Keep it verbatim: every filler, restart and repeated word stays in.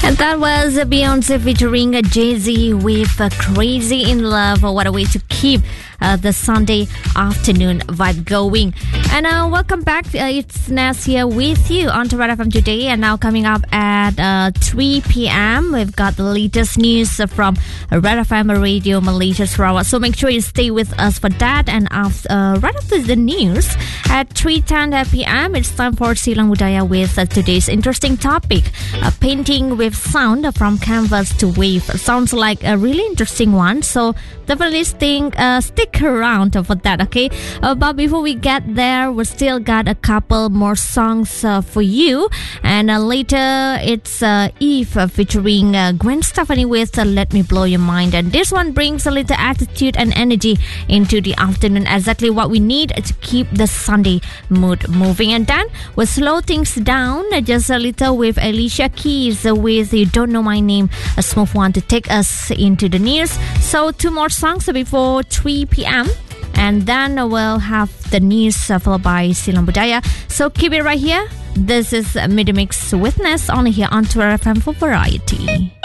And that was Beyonce featuring Jay-Z with uh, Crazy in Love. What a way to keep uh, the Sunday afternoon vibe going. And uh, welcome back. Uh, it's Nas here with you on Red F M today. And now coming up at uh, three p.m. we've got the latest news from Red F M Radio Malaysia Sarawak. So make sure you stay with us for that. And after, uh, right after the news at three ten p.m. it's time for Silang Budaya with uh, today's interesting topic. Uh, painting with sound from canvas to wave. Sounds like a really interesting one. So definitely stay, uh, stick around for that, okay? Uh, but before we get there, we still got a couple more songs uh, for you. And uh, later, it's uh, Eve uh, featuring uh, Gwen Stefani with uh, Let Me Blow Your Mind. And this one brings a little attitude and energy into the afternoon. Exactly what we need to keep the Sunday mood moving. And then we'll slow things down uh, just a little with Alicia Keys uh, with You Don't Know My Name, a smooth one to take us into the news. So two more songs before three p.m. and then we'll have the news followed by Silang Budaya. So keep it right here. This is Midmix Witness only here on Red F M for Variety.